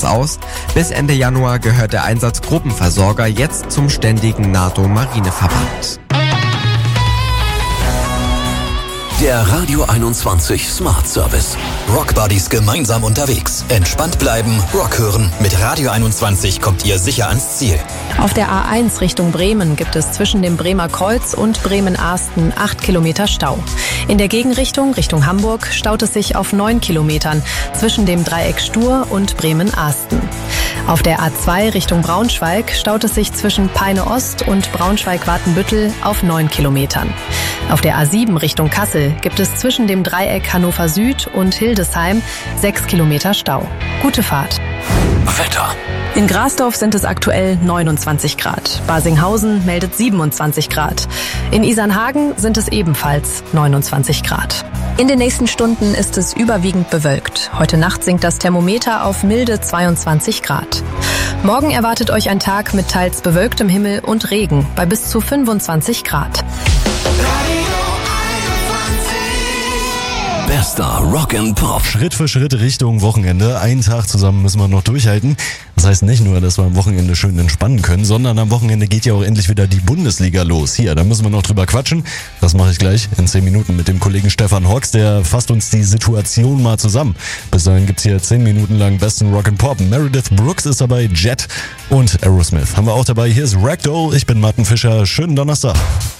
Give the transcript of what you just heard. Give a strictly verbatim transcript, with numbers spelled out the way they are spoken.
aus. Bis Ende Januar gehört der Einsatzgruppenversorger jetzt zum ständigen NATO-Marineverband. Der Radio einundzwanzig Smart Service. Rock Buddies gemeinsam unterwegs. Entspannt bleiben, Rock hören. Mit Radio einundzwanzig kommt ihr sicher ans Ziel. Auf der A eins Richtung Bremen gibt es zwischen dem Bremer Kreuz und Bremen-Arsten acht Kilometer Stau. In der Gegenrichtung Richtung Hamburg staut es sich auf neun Kilometern zwischen dem Dreieck Stur und Bremen-Arsten. Auf der A zwei Richtung Braunschweig staut es sich zwischen Peine Ost und Braunschweig-Watenbüttel auf neun Kilometern. Auf der A sieben Richtung Kassel gibt es zwischen dem Dreieck Hannover Süd und Hildesheim sechs Kilometer Stau. Gute Fahrt. Wetter. In Grasdorf sind es aktuell neunundzwanzig Grad. Barsinghausen meldet siebenundzwanzig Grad. In Isernhagen sind es ebenfalls neunundzwanzig Grad. In den nächsten Stunden ist es überwiegend bewölkt. Heute Nacht sinkt das Thermometer auf milde zweiundzwanzig Grad. Morgen erwartet euch ein Tag mit teils bewölktem Himmel und Regen bei bis zu fünfundzwanzig Grad. Bester Rock and Pop. Schritt für Schritt Richtung Wochenende. Einen Tag zusammen müssen wir noch durchhalten. Das heißt nicht nur, dass wir am Wochenende schön entspannen können, sondern am Wochenende geht ja auch endlich wieder die Bundesliga los. Hier, da müssen wir noch drüber quatschen. Das mache ich gleich in zehn Minuten mit dem Kollegen Stefan Hocks. Der fasst uns die Situation mal zusammen. Bis dahin gibt's hier zehn Minuten lang besten Rock and Pop. Meredith Brooks ist dabei, Jet und Aerosmith haben wir auch dabei. Hier ist Ragdoll. Ich bin Martin Fischer. Schönen Donnerstag.